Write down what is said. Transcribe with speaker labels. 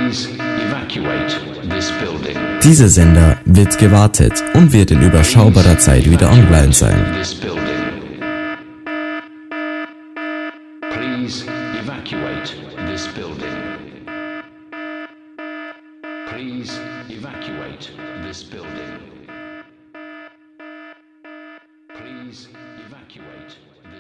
Speaker 1: Dieser Sender wird gewartet und wird in überschaubarer Zeit wieder online sein.
Speaker 2: Please evacuate this building. Please